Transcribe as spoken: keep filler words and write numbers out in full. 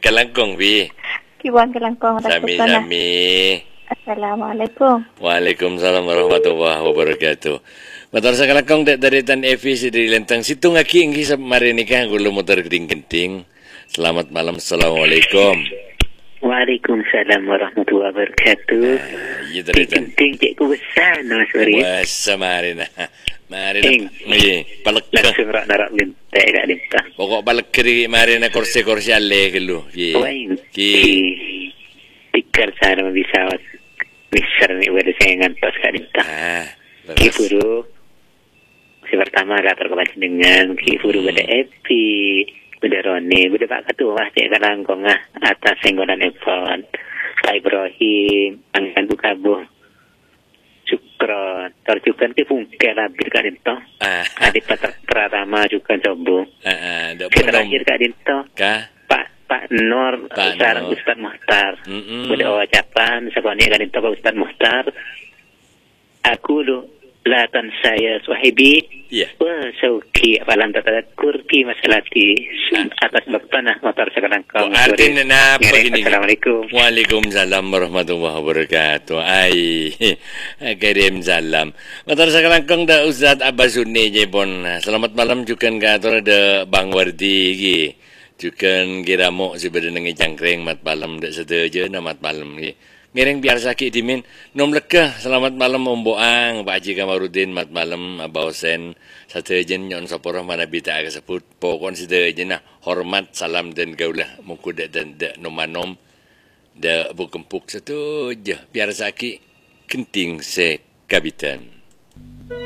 Kelangkong pi. Kiwan Kelangkong. Sami-sami. Assalamualaikum. Waalaikumsalam warahmatullahi wabarakatuh. Motor sa Kelangkong dari Tan Evi si dari Lentang situ ngaki ingki sa marinikah gulo motor genting-genting. Selamat malam. Assalamualaikum. Waalaikumsalam warahmatullahi wabarakatuh. Iya dari Tan. Genting cik ku besar no sorry. Wasa marina. Marina. Iya, palak ka. Langsung rak narak lintai kat lintah. Pokok palak kiri marina kursi-kursi ale ke lu. Wain. Ki. Tikar sana bisa besar ni pada saya ngantos kat lintah. Ah. Ki puru. Si pertama kator kebaca dengan ki puru pada Epi. Pada Roni. Pada Pak Ketua cik Kelangkong ah. Atas senggonan Epon. Pak Ibrahim. Angkan Bukabuh. Syukron. Terjukan ke pungkai labir kat dinto. Ah. Adik Patak Pratama juga coba. Ah, ada Terakhir kat dinto. Kah? Pak Pak Nur Pak sareng Nur. Ustaz Muhtar. Mm-mm. Beda ucapan sakone kat dinto Pak Ustaz Muhtar. Aku lu latan saya Suhaibi. Iya. Wah, sauki apalan tatakur ki masalati atas tanah motor sekarang kau. Oh, artinya na apa gini? Assalamualaikum. Waalaikumsalam warahmatullahi wabarakatuh. Ai, kirim salam. Motor sekarang kong da Ustaz Abbas Sunni jepon. Selamat malam juga ngatur ada Bang Wardi gi. Juga giramo si badan ngi jangkring mat malam dak sedaja na mat malam gi. Ngiring biar sakit dimin. Nom lekah. Selamat malam Om Boang, Pak Haji Kamarudin, mat malam Abah Hosen. Satejen nyon saporoh mana bita aga sebut. Pokon sedajen nah hormat salam dan gaulah muku dak dan dak nomanom dak bukempuk satu je biar sakit kenting se kabitan.